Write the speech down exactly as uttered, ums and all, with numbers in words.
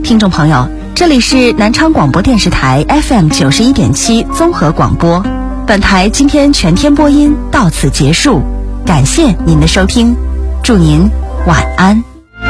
听众朋友，这里是南昌广播电视台 F M 九十一点七综合广播，本台今天全天播音到此结束，感谢您的收听，祝您晚安。